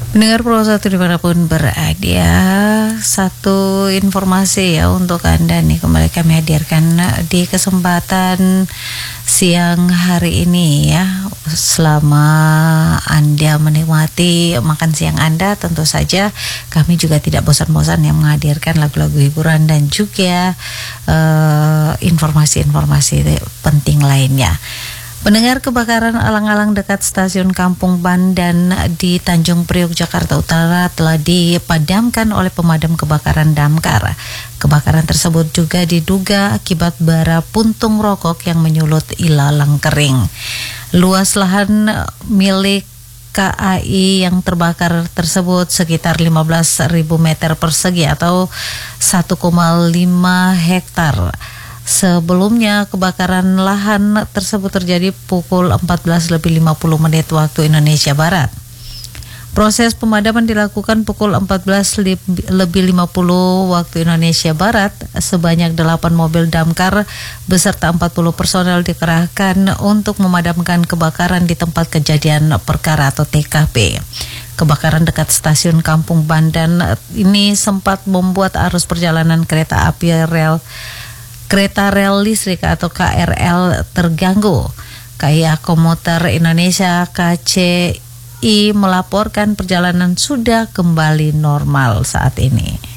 Pendengar Pro 1 dimanapun berada, satu informasi ya untuk Anda nih, kembali kami hadirkan di kesempatan siang hari ini ya. Selama Anda menikmati makan siang Anda, tentu saja kami juga tidak bosan-bosan yang menghadirkan lagu-lagu hiburan dan juga informasi-informasi penting lainnya. Pendengar, kebakaran alang-alang dekat stasiun Kampung Bandan di Tanjung Priok, Jakarta Utara telah dipadamkan oleh pemadam kebakaran damkar. Kebakaran tersebut juga diduga akibat bara puntung rokok yang menyulut ilalang kering. Luas lahan milik KAI yang terbakar tersebut sekitar 15.000 meter persegi atau 1,5 hektar. Sebelumnya kebakaran lahan tersebut terjadi pukul 14.50 waktu Indonesia Barat. Proses pemadaman dilakukan pukul 14.50 waktu Indonesia Barat. Sebanyak 8 mobil damkar beserta 40 personel dikerahkan untuk memadamkan kebakaran di tempat kejadian perkara atau TKP. Kebakaran dekat stasiun Kampung Bandan ini sempat membuat arus perjalanan kereta rel listrik atau KRL terganggu. KAI Komuter Indonesia KCI melaporkan perjalanan sudah kembali normal saat ini.